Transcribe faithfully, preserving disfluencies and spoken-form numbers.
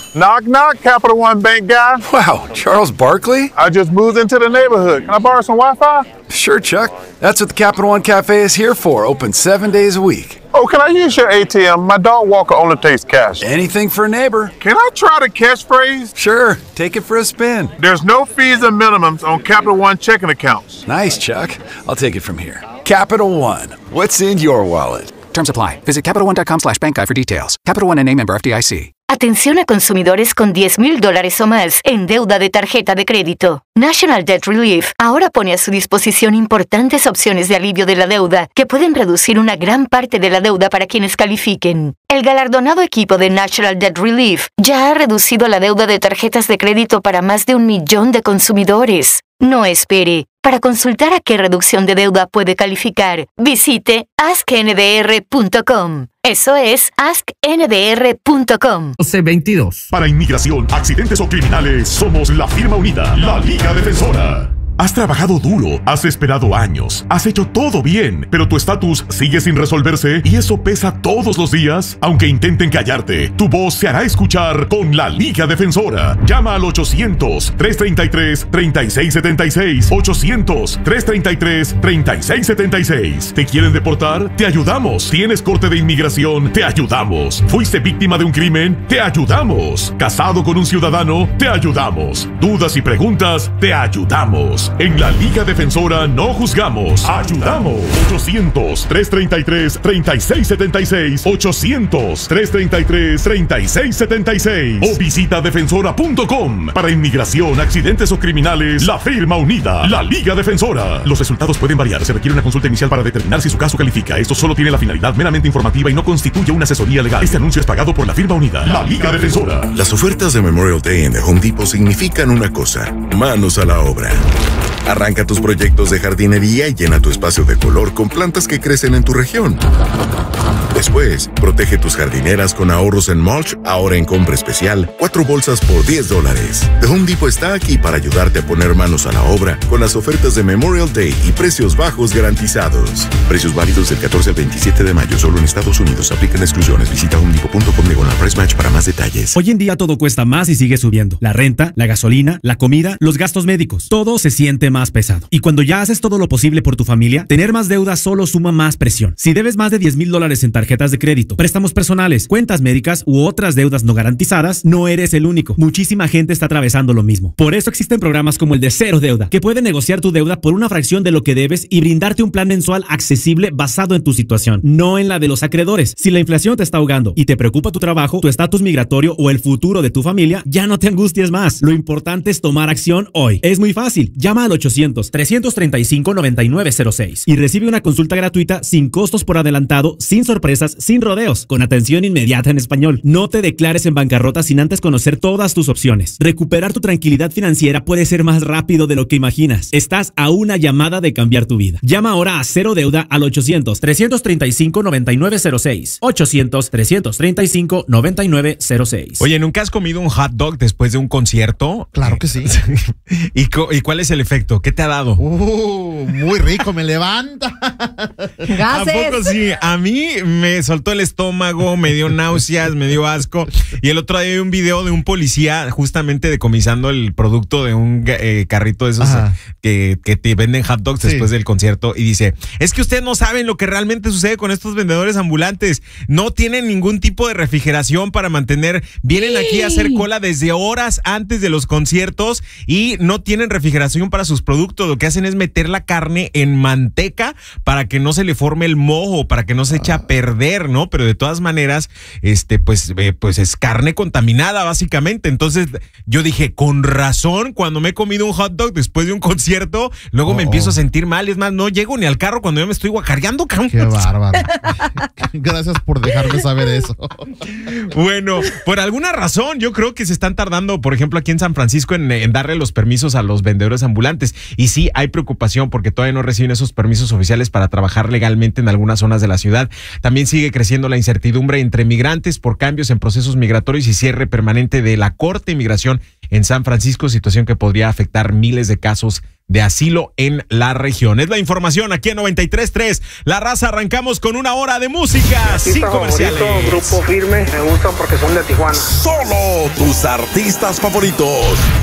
Knock, knock, Capital One Bank guy. Wow, Charles Barkley? I just moved into the neighborhood. Can I borrow some Wi-Fi? Sure, Chuck. That's what the Capital One Cafe is here for, open seven days a week. Oh, can I use your A T M? My dog walker only takes cash. Anything for a neighbor. Can I try the catchphrase? Sure, take it for a spin. There's no fees or minimums on Capital One checking accounts. Nice, Chuck. I'll take it from here. Capital One, what's in your wallet? Terms apply. Visit CapitalOne.com slash bank guide for details. Capital One N A member F D I C. Atención a consumidores con diez mil dólares o más en deuda de tarjeta de crédito. National Debt Relief ahora pone a su disposición importantes opciones de alivio de la deuda que pueden reducir una gran parte de la deuda para quienes califiquen. El galardonado equipo de National Debt Relief ya ha reducido la deuda de tarjetas de crédito para más de un millón de consumidores. No espere. Para consultar a qué reducción de deuda puede calificar, visite ask N D R punto com. Eso es ask N D R punto com. doce veintidós. Para inmigración, accidentes o criminales, somos la firma unida, la Liga Defensora. Has trabajado duro, has esperado años, has hecho todo bien, pero tu estatus sigue sin resolverse y eso pesa todos los días. Aunque intenten callarte, tu voz se hará escuchar con la Liga Defensora. Llama al ochocientos, trescientos treinta y tres, treinta y seis setenta y seis. ochocientos, trescientos treinta y tres, treinta y seis setenta y seis. ¿Te quieren deportar? Te ayudamos. ¿Tienes corte de inmigración? Te ayudamos. ¿Fuiste víctima de un crimen? Te ayudamos. ¿Casado con un ciudadano? Te ayudamos. ¿Dudas y preguntas? Te ayudamos. En la Liga Defensora no juzgamos, ayudamos. ochocientos, trescientos treinta y tres, treinta y seis setenta y seis. ochocientos, trescientos treinta y tres, treinta y seis setenta y seis. O visita defensora punto com. Para inmigración, accidentes o criminales, la firma unida, la Liga Defensora. Los resultados pueden variar. Se requiere una consulta inicial para determinar si su caso califica. Esto solo tiene la finalidad meramente informativa y no constituye una asesoría legal. Este anuncio es pagado por la firma unida, la Liga Defensora. Las ofertas de Memorial Day en The Home Depot significan una cosa: manos a la obra. Arranca tus proyectos de jardinería y llena tu espacio de color con plantas que crecen en tu región. Después, protege tus jardineras con ahorros en mulch, ahora en compra especial, cuatro bolsas por diez dólares. The Home Depot está aquí para ayudarte a poner manos a la obra con las ofertas de Memorial Day y precios bajos garantizados. Precios válidos del catorce al veintisiete de mayo, solo en Estados Unidos. Aplican exclusiones. Visita home depot punto com diagonal price match para más detalles. Hoy en día todo cuesta más y sigue subiendo. La renta, la gasolina, la comida, los gastos médicos. Todo se siente más pesado. Y cuando ya haces todo lo posible por tu familia, tener más deuda solo suma más presión. Si debes más de diez mil dólares en tarjetas de crédito, préstamos personales, cuentas médicas u otras deudas no garantizadas, no eres el único. Muchísima gente está atravesando lo mismo. Por eso existen programas como el de Cero Deuda, que puede negociar tu deuda por una fracción de lo que debes y brindarte un plan mensual accesible basado en tu situación, no en la de los acreedores. Si la inflación te está ahogando y te preocupa tu trabajo, tu estatus migratorio o el futuro de tu familia, ya no te angusties más. Lo importante es tomar acción hoy. Es muy fácil. Llama al ochocientos, trescientos treinta y cinco, noventa y nueve cero seis y recibe una consulta gratuita sin costos por adelantado, sin sorpresas, sin rodeos, con atención inmediata en español. No te declares en bancarrota sin antes conocer todas tus opciones. Recuperar tu tranquilidad financiera puede ser más rápido de lo que imaginas. Estás a una llamada de cambiar tu vida. Llama ahora a Cero Deuda al ochocientos, trescientos treinta y cinco, noventa y nueve cero seis. ochocientos, trescientos treinta y cinco, noventa y nueve cero seis. Oye, ¿nunca has comido un hot dog después de un concierto? Claro que sí. ¿Y, ¿Y cuál es el efecto? ¿Qué te ha dado? Uh, muy rico, me levanta. Gases. ¿A poco sí? A mí me soltó el estómago, me dio náuseas, me dio asco. Y el otro día vi un video de un policía justamente decomisando el producto de un eh, carrito de esos que, que te venden hot dogs sí. después del concierto. Y dice, es que ustedes no saben lo que realmente sucede con estos vendedores ambulantes. No tienen ningún tipo de refrigeración para mantener. Vienen aquí a hacer cola desde horas antes de los conciertos y no tienen refrigeración para sus productos. Lo que hacen es meter la carne en manteca para que no se le forme el mojo, para que no se eche a perder, ¿no? Pero de todas maneras, este, pues, eh, pues es carne contaminada, básicamente. Entonces, yo dije, con razón, cuando me he comido un hot dog después de un concierto, luego oh. me empiezo a sentir mal. Es más, no llego ni al carro cuando yo me estoy guacareando, cabrón. Qué bárbaro. Gracias por dejarme saber eso. Bueno, por alguna razón, yo creo que se están tardando, por ejemplo, aquí en San Francisco, en, en darle los permisos a los vendedores ambulantes. Y sí, hay preocupación porque todavía no reciben esos permisos oficiales para trabajar legalmente en algunas zonas de la ciudad. También sigue creciendo la incertidumbre entre migrantes por cambios en procesos migratorios y cierre permanente de la Corte de Inmigración en San Francisco, situación que podría afectar miles de casos de asilo en la región. Es la información aquí en noventa y tres punto tres. La Raza, arrancamos con una hora de música sin comerciales. Favorito, Grupo Firme, me gustan porque son de Tijuana. Solo tus artistas favoritos.